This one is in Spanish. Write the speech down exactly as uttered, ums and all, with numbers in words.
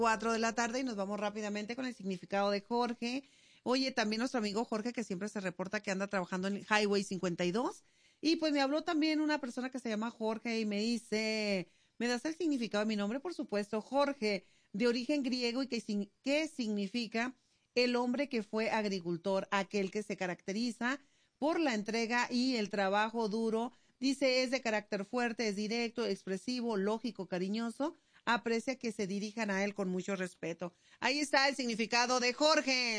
Cuatro de la tarde y nos vamos rápidamente con el significado de Jorge. Oye, también nuestro amigo Jorge, que siempre se reporta que anda trabajando en Highway cincuenta y dos. Y pues me habló también una persona que se llama Jorge y me dice, ¿me das el significado de mi nombre? Por supuesto, Jorge, de origen griego y que, que significa el hombre que fue agricultor, aquel que se caracteriza por la entrega y el trabajo duro. Dice, es de carácter fuerte, es directo, expresivo, lógico, cariñoso. Aprecia que se dirijan a él con mucho respeto. Ahí está el significado de Jorge.